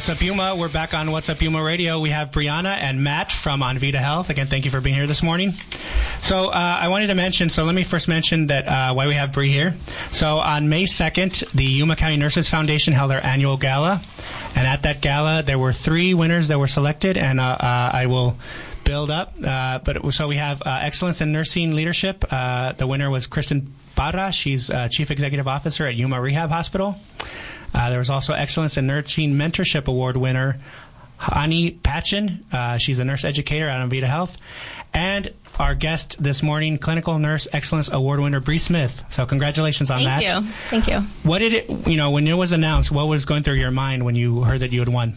What's Up Yuma? We're back on What's Up Yuma Radio. We have Brianna and Matt from Anvita Health. Again, thank you for being here this morning. So I wanted to mention, let me first mention that why we have Bri here. So on May 2nd, the Yuma County Nurses Foundation held their annual gala. And at that gala, there were 3 winners that were selected, and I will build up. So we have Excellence in Nursing Leadership. The winner was Kristen Barra. She's Chief Executive Officer at Yuma Rehab Hospital. There was also Excellence in Nursing Mentorship Award winner Ani Patchen. She's a nurse educator at Anvita Health. And our guest this morning, Clinical Nurse Excellence Award winner Bri Smith. So congratulations on that. Thank you. What did it, when it was announced, what was going through your mind when you heard that you had won?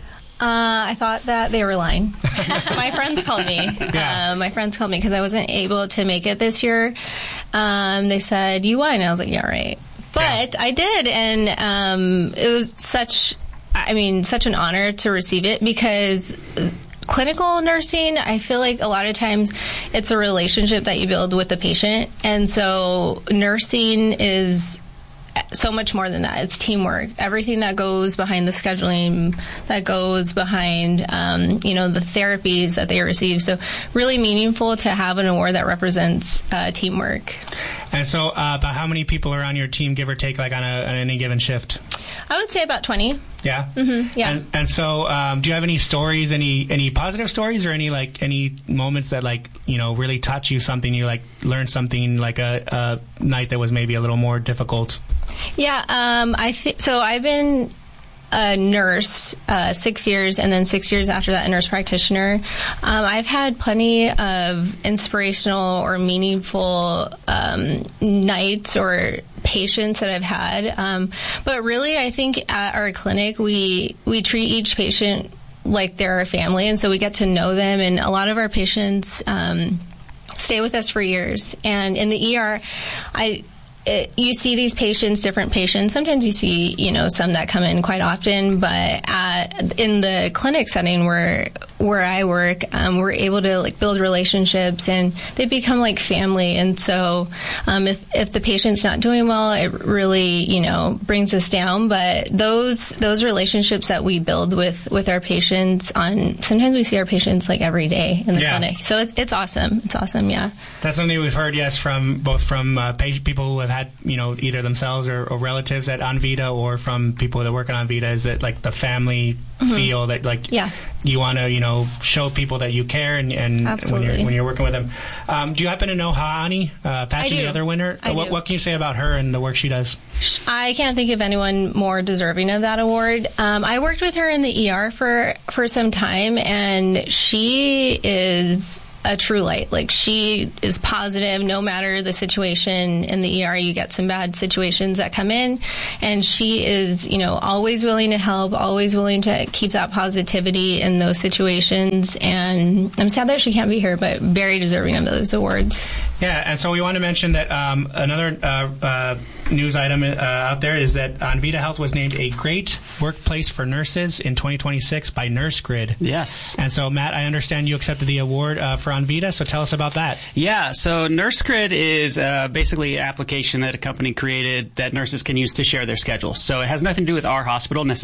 I thought that they were lying. My friends called me. Yeah. My friends called me because I wasn't able to make it this year. They said, you won. I was like, yeah, right. But I did, and it was such an honor to receive it because clinical nursing, I feel like a lot of times it's a relationship that you build with the patient, and so nursing is so much more than that. It's teamwork. Everything that goes behind the scheduling, that goes behind, the therapies that they receive. So really meaningful to have an award that represents teamwork. And so about how many people are on your team, give or take, like on any given shift? I would say about 20. Yeah? Mm-hmm, yeah. And so do you have any stories, any positive stories or any moments that really taught you something, you learned something like a night that was maybe a little more difficult? Yeah, I've been a nurse 6 years, and then 6 years after that a nurse practitioner. I've had plenty of inspirational or meaningful nights or patients that I've had. But really, I think at our clinic, we treat each patient like they're our family, and so we get to know them, and a lot of our patients stay with us for years. And in the ER, you see these patients, different patients. Sometimes you see, some that come in quite often, but in the clinic setting where I work, we're able to build relationships, and they become like family. And so, if the patient's not doing well, it really, brings us down. But those relationships that we build with our patients sometimes we see our patients every day in the clinic. So it's awesome. It's awesome. Yeah. That's something we've heard, yes, from people who have had, either themselves or relatives at Anvita, or from people that work at Anvita, is that the family feel that you want to, show people that you care and when you're working with them. Do you happen to know Hani Patchen, the other winner? What can you say about her and the work she does? I can't think of anyone more deserving of that award. I worked with her in the ER for some time, and she is a true light. She is positive no matter the situation. In the ER, you get some bad situations that come in, and she is, always willing to help, always willing to keep that positivity in those situations. And I'm sad that she can't be here, but very deserving of those awards. Yeah, and so we want to mention that another news item out there is that Anvita Health was named a great workplace for nurses in 2026 by NurseGrid. Yes. And so, Matt, I understand you accepted the award for Anvita, so tell us about that. Yeah, so NurseGrid is basically an application that a company created that nurses can use to share their schedules. So it has nothing to do with our hospital necessarily.